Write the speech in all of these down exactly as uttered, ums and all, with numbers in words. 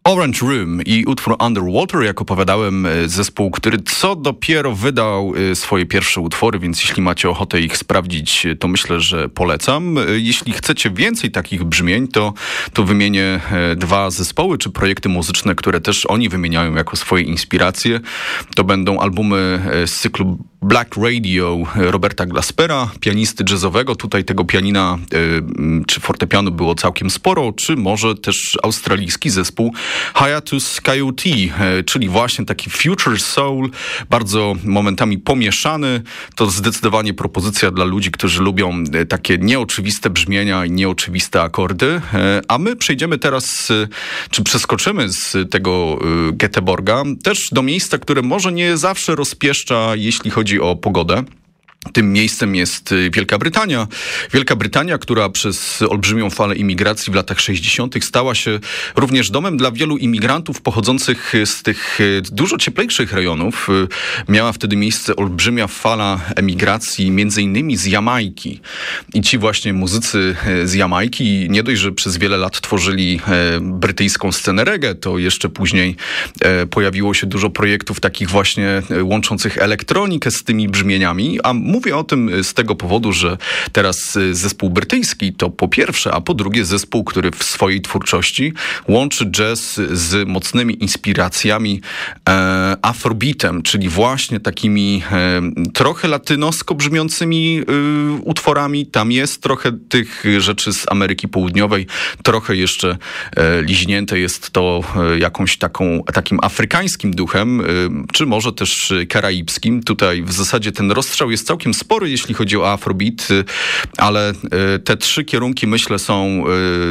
Orange Room i utwór Underwater, jak opowiadałem, zespół, który co dopiero wydał swoje pierwsze utwory, więc jeśli macie ochotę ich sprawdzić, to myślę, że polecam. Jeśli chcecie więcej takich brzmień, to, to wymienię dwa zespoły czy projekty muzyczne, które też oni wymieniają jako swoje inspiracje. To będą albumy z cyklu Black Radio Roberta Glaspera, pianisty jazzowego. Tutaj tego pianina czy fortepianu było całkiem sporo, czy może też australijski zespół Hiatus Coyote, czyli właśnie taki future soul, bardzo momentami pomieszany. To zdecydowanie propozycja dla ludzi, którzy lubią takie nieoczywiste brzmienia i nieoczywiste akordy. A my przejdziemy teraz, czy przeskoczymy z tego Göteborga też do miejsca, które może nie zawsze rozpieszcza, jeśli chodzi o pogodę. Tym miejscem jest Wielka Brytania. Wielka Brytania, która przez olbrzymią falę imigracji w latach sześćdziesiątych stała się również domem dla wielu imigrantów pochodzących z tych dużo cieplejszych rejonów. Miała wtedy miejsce olbrzymia fala emigracji, między innymi z Jamajki. I ci właśnie muzycy z Jamajki nie dość, że przez wiele lat tworzyli brytyjską scenę reggae, to jeszcze później pojawiło się dużo projektów takich właśnie łączących elektronikę z tymi brzmieniami, a mówię o tym z tego powodu, że teraz zespół brytyjski to po pierwsze, a po drugie zespół, który w swojej twórczości łączy jazz z mocnymi inspiracjami e, afrobeatem, czyli właśnie takimi e, trochę latynosko brzmiącymi e, utworami. Tam jest trochę tych rzeczy z Ameryki Południowej, trochę jeszcze e, liźnięte jest to e, jakąś taką, takim afrykańskim duchem, e, czy może też karaibskim. Tutaj w zasadzie ten rozstrzał jest całkiem spory, jeśli chodzi o afrobeat, ale te trzy kierunki, myślę, są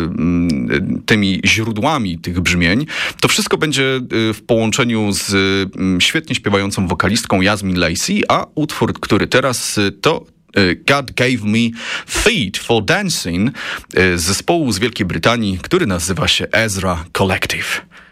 tymi źródłami tych brzmień. To wszystko będzie w połączeniu z świetnie śpiewającą wokalistką Jasmine Lacey, a utwór, który teraz to God Gave Me Feet for Dancing z zespołu z Wielkiej Brytanii, który nazywa się Ezra Collective.